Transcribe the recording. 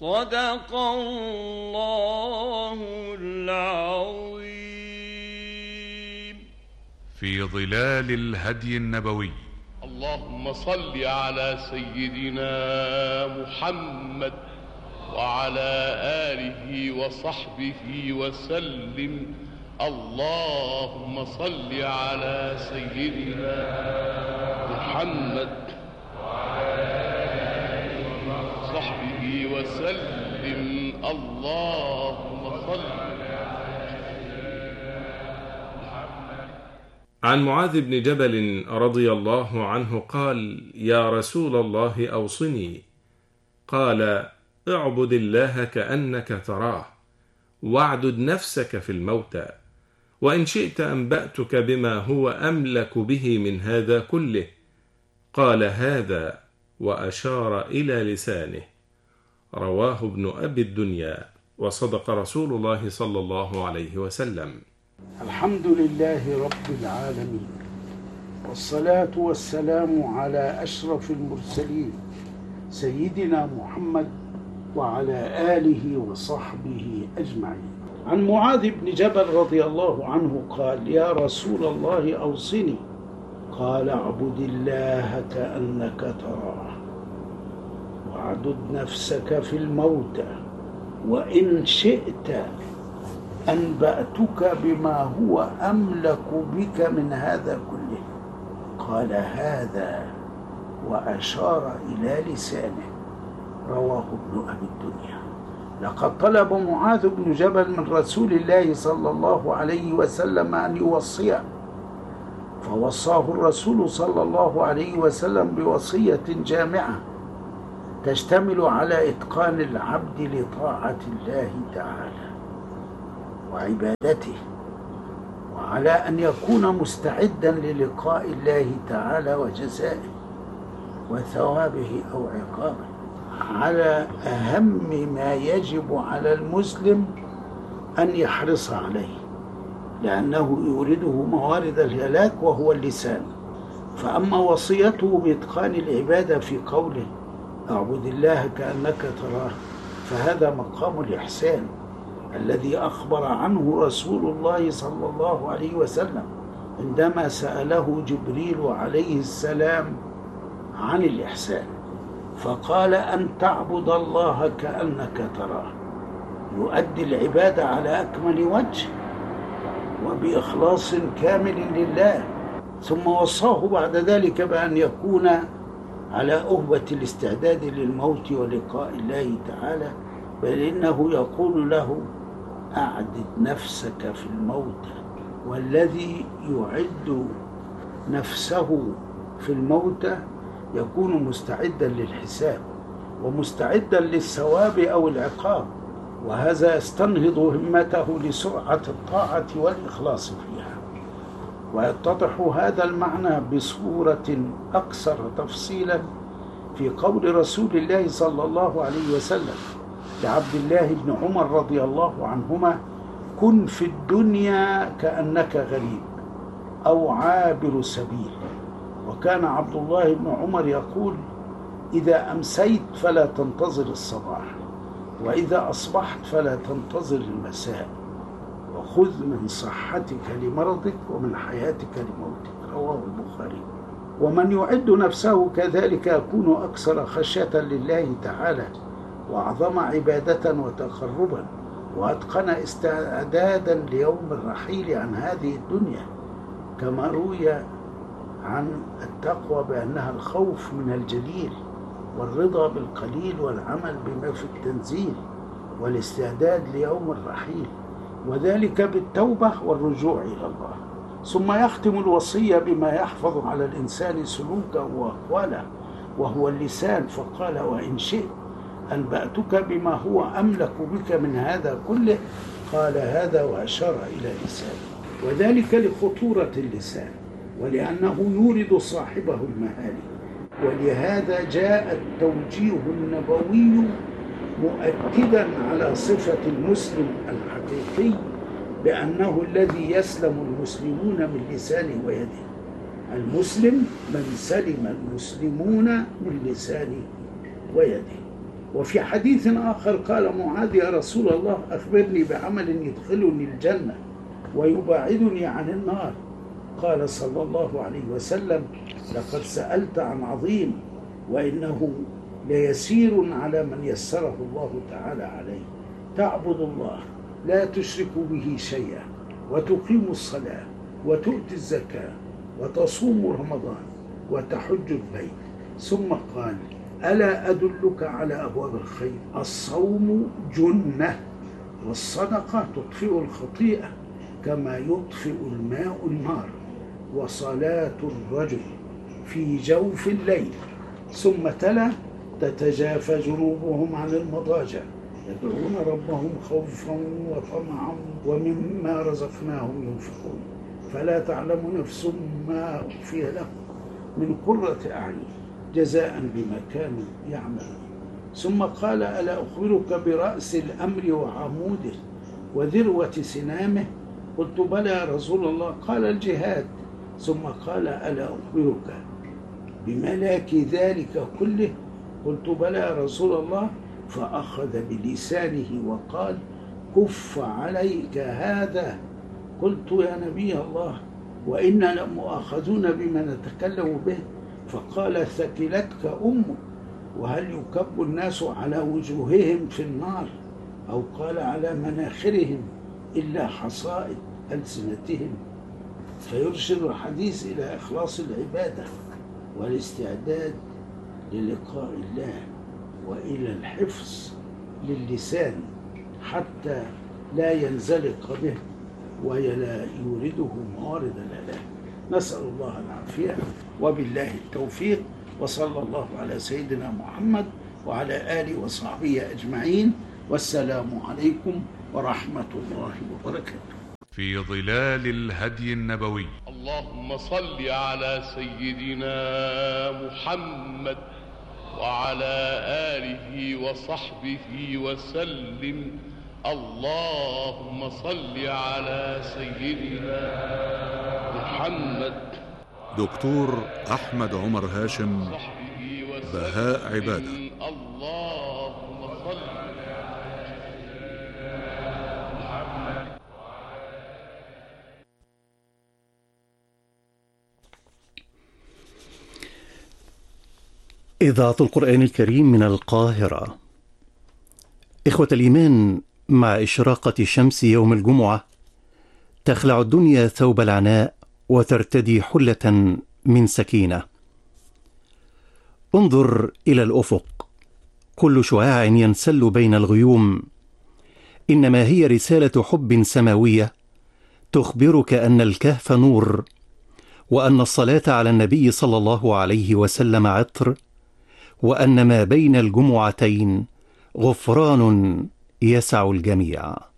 صدق الله العظيم. في ظلال الهدي النبوي. اللهم صل على سيدنا محمد وعلى آله وصحبه وسلم. اللهم صل على سيدنا محمد وعلى آله وصحبه وسلم. اللهم صل عن معاذ بن جبل رضي الله عنه قال: يا رسول الله أوصني. قال: اعبد الله كأنك تراه، واعدد نفسك في الموتى، وإن شئت أنبأتك بما هو أملك به من هذا كله. قال: هذا، وأشار إلى لسانه. رواه ابن أبي الدنيا. وصدق رسول الله صلى الله عليه وسلم. الحمد لله رب العالمين، والصلاة والسلام على أشرف المرسلين سيدنا محمد وعلى آله وصحبه أجمعين. عن معاذ بن جبل رضي الله عنه قال: يا رسول الله أوصني. قال: اعبد الله كأنك تراه، واعدد نفسك في الموتى، وإن شئت أنبأتك بما هو أملك بك من هذا كله. قال: هذا، وأشار إلى لسانه. رواه ابن أبي الدنيا. لقد طلب معاذ بن جبل من رسول الله صلى الله عليه وسلم أن يوصيه، فوصاه الرسول صلى الله عليه وسلم بوصية جامعة تشتمل على إتقان العبد لطاعة الله تعالى وعبادته، وعلى أن يكون مستعدا للقاء الله تعالى وجزائه وثوابه أو عقابه، على أهم ما يجب على المسلم أن يحرص عليه، لأنه يورده موارد الهلاك وهو اللسان. فأما وصيته بإتقان العبادة في قوله: اعبد الله كأنك تراه، فهذا مقام الإحسان الذي أخبر عنه رسول الله صلى الله عليه وسلم عندما سأله جبريل عليه السلام عن الإحسان، فقال: أن تعبد الله كأنك تراه، يؤدي العبادة على أكمل وجه وبإخلاص كامل لله. ثم وصاه بعد ذلك بأن يكون على أهبة الاستعداد للموت ولقاء الله تعالى، بل إنه يقول له: أعدد نفسك في الموت. والذي يعد نفسه في الموت يكون مستعدا للحساب ومستعدا للثواب أو العقاب، وهذا يستنهض همته لسرعة الطاعة والإخلاص فيها. ويتضح هذا المعنى بصورة أكثر تفصيلا في قول رسول الله صلى الله عليه وسلم لعبد الله بن عمر رضي الله عنهما: كن في الدنيا كأنك غريب أو عابر سبيل. وكان عبد الله بن عمر يقول: إذا أمسيت فلا تنتظر الصباح، وإذا أصبحت فلا تنتظر المساء، وخذ من صحتك لمرضك ومن حياتك لموتك. رواه البخاري. ومن يعد نفسه كذلك يكون أكثر خشية لله تعالى، وأعظم عبادة وتقربا، وأتقن استعدادا ليوم الرحيل عن هذه الدنيا، كما روي عن التقوى بأنها الخوف من الجليل، والرضا بالقليل، والعمل بما في التنزيل، والاستعداد ليوم الرحيل، وذلك بالتوبة والرجوع إلى الله. ثم يختم الوصية بما يحفظ على الإنسان سلوكه وأقواله، وهو اللسان، فقال: وإن شئت أنبأتك بما هو أملك بك من هذا كله. قال: هذا، وأشار إلى لسانه، وذلك لخطورة اللسان ولأنه يورد صاحبه المهالك. ولهذا جاء التوجيه النبوي مؤكدا على صفة المسلم الحقيقي بأنه الذي يسلم المسلمون من لسانه ويده. المسلم من سلم المسلمون من لسانه ويده. وفي حديث آخر قال معاذ: يا رسول الله أخبرني بعمل يدخلني الجنة ويباعدني عن النار. قال صلى الله عليه وسلم: لقد سألت عن عظيم، وإنه ليسير على من يسره الله تعالى عليه. تعبد الله لا تشرك به شيئا، وتقيم الصلاة، وتؤتي الزكاة، وتصوم رمضان، وتحج البيت. ثم قال: ألا أدلك على أبواب الخير؟ الصوم جنة، والصدقة تطفئ الخطيئة كما يطفئ الماء النار، وصلاة الرجل في جوف الليل. ثم تلا: تتجافى جنوبهم عن المضاجع يدعون ربهم خوفا وطمعا ومما رزقناهم ينفقون، فلا تعلم نفس ما أخفي لهم من قرة أعين جزاء بما كانوا يعملون. ثم قال: ألا أخبرك برأس الأمر وعموده وذروة سنامه؟ قلت: بلى يا رسول الله. قال: الجهاد. ثم قال: ألا أخبرك بملاك ذلك كله؟ قلت: بلى يا رسول الله. فأخذ بلسانه وقال: كف عليك هذا. قلت: يا نبي الله، وإنا لمؤاخذون بما نتكلم به. فقال: ثكلتك أمك. وهل يكب الناس على وجوههم في النار، أو قال على مناخرهم، إلا حصائد ألسنتهم؟ فيرشد الحديث إلى إخلاص العبادة والاستعداد للقاء الله، وإلى الحفظ للسان حتى لا ينزلق به ولا يورده موارد الهلاك. نسأل الله العافية، وبالله التوفيق، وصلى الله على سيدنا محمد وعلى آله وصحبه أجمعين، والسلام عليكم ورحمة الله وبركاته. في ظلال الهدي النبوي. اللهم صل على سيدنا محمد وعلى آله وصحبه وسلم. اللهم صل على سيدنا محمد. دكتور أحمد عمر هاشم، بهاء عبادة. اللهم صل على سيدنا محمد. إذاعة القرآن الكريم من القاهرة. إخوة الإيمان، مع إشراقة شمس يوم الجمعة تخلع الدنيا ثوب العناء وترتدي حلة من سكينة. انظر إلى الأفق، كل شعاع ينسل بين الغيوم إنما هي رسالة حب سماوية تخبرك أن الكهف نور، وأن الصلاة على النبي صلى الله عليه وسلم عطر، وأن ما بين الجمعتين غفران يسع الجميع.